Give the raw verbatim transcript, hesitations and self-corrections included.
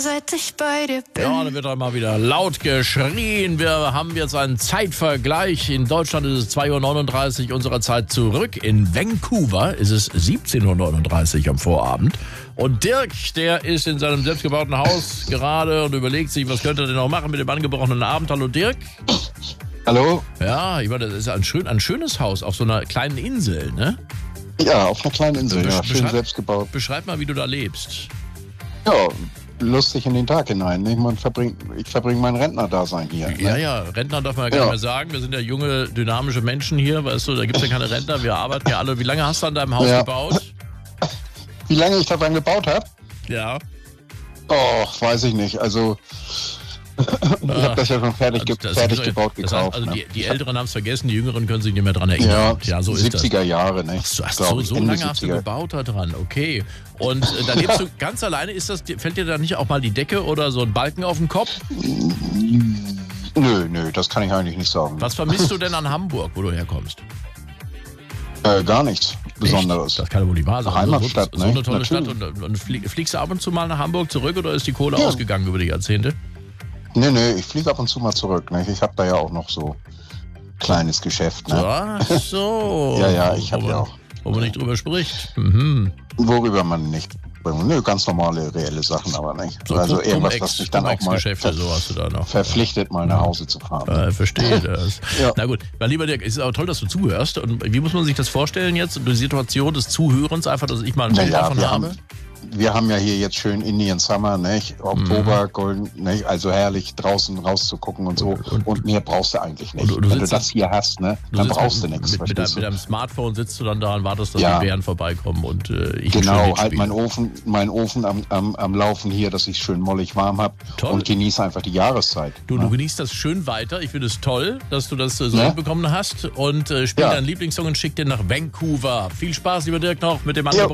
Seit ich bei dir bin. Ja, da wird dann mal wieder laut geschrien. Wir haben jetzt einen Zeitvergleich. In Deutschland ist es zwei Uhr neununddreißig unserer Zeit zurück. In Vancouver ist es siebzehn Uhr neununddreißig am Vorabend. Und Dirk, der ist in seinem selbstgebauten Haus gerade und überlegt sich, was könnte er denn noch machen mit dem angebrochenen Abend. Hallo Dirk. Hallo? Ja, ich meine, das ist ein, schön, ein schönes Haus auf so einer kleinen Insel, ne? Ja, auf einer kleinen Insel, ja, schön Beschreib- selbst gebaut. Beschreib mal, wie du da lebst. Ja, lustig in den Tag hinein. Ne? Man verbringt, ich verbringe mein Rentnerdasein hier. Ne? Ja, ja, Rentner darf man ja gar Ja. nicht mehr sagen. Wir sind ja junge, dynamische Menschen hier, weißt du, da gibt es ja keine Rentner, wir arbeiten ja alle. Wie lange hast du an deinem Haus Ja. gebaut? Wie lange ich daran gebaut habe? Ja. Oh, weiß ich nicht. Also, ich habe das ja schon fertig, ge Das- fertig das- gebaut das heißt, gekauft. also ne? die, die Älteren haben es vergessen, die Jüngeren können sich nicht mehr dran erinnern. Ja, so ist das. siebziger Jahre, ne? Du hast Glaub so, ich, so Ende lange hast du siebziger. gebaut da dran, okay. Und äh, da lebst du ganz alleine. Ist das, fällt dir da nicht auch mal die Decke oder so ein Balken auf den Kopf? Nö, nö, das kann ich eigentlich nicht sagen. Was vermisst du denn an Hamburg, wo du herkommst? Äh, gar nichts Besonderes. Echt? Das kann ja wohl nicht wahr sein. Heimatstadt, so, so ne? eine tolle Stadt. Natürlich. Und, und flie- fliegst du ab und zu mal nach Hamburg zurück oder ist die Kohle Ja. ausgegangen über die Jahrzehnte? Nee, nee, ich fliege ab und zu mal zurück. Ne? Ich habe da ja auch noch so kleines Geschäft. Ne? Ach so. Ja, ja, ich hab Wo ja man- auch. Wo man nicht drüber spricht. Mhm. Worüber man nicht. Nö, ganz normale, reelle Sachen, aber nicht. So also Cum- irgendwas, Cum-Ex- was mich dann auch mal Cum-Ex-Geschäfte, ver so hast du da noch. verpflichtet, mal nach Hause zu fahren. Äh, verstehe das. Ja. Na gut, mein lieber Dirk, es ist aber toll, dass du zuhörst. Und wie muss man sich das vorstellen jetzt? Die Situation des Zuhörens, einfach, dass ich mal ein Bild Naja, davon wir habe? haben, wir haben ja hier jetzt schön Indian Summer, nicht? Oktober, Mhm. Golden, nicht? Also herrlich draußen rauszugucken und so. Und, Und- mehr brauchst du eigentlich nicht. Und du- du Wenn du sitzt- das hier hast, ne, Du dann sitzt brauchst mit, du nichts. Mit, mit, deinem, verstehst mit du? deinem Smartphone sitzt du dann da und wartest, dass Ja. die Bären vorbeikommen und äh, ich ein schönes Genau, Lied halt spiele. mein Ofen, mein Ofen am, am, am Laufen hier, dass ich schön mollig warm habe Toll. und genieße einfach die Jahreszeit. Du, ne? du genießt das schön weiter. Ich finde es toll, dass du das äh, so Ne? hinbekommen hast. Und äh, spiel Ja. deinen Lieblingssong und schick den nach Vancouver. Viel Spaß, lieber Dirk, noch mit dem Jo. Angebot.